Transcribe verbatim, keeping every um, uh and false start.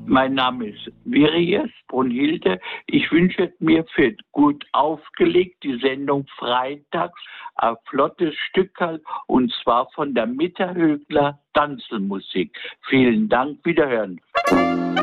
Mein Name ist Virius Brunhilde. Ich wünsche mir für gut aufgelegt die Sendung freitags ein flottes Stückerl und zwar von der Mitterhögler Tanzelmusik. Vielen Dank, wiederhören.